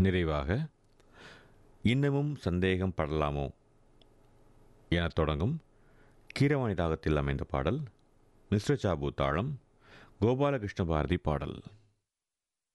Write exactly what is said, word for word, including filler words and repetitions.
நிறைவாக இன்னமும் சந்தேகம் படலாமோ எனத் தொடங்கும் கீரவாணி தாகத்தில் அமைந்த பாடல் மிஸ்ர சாபு தாளம் கோபாலகிருஷ்ண பாரதி பாடல்.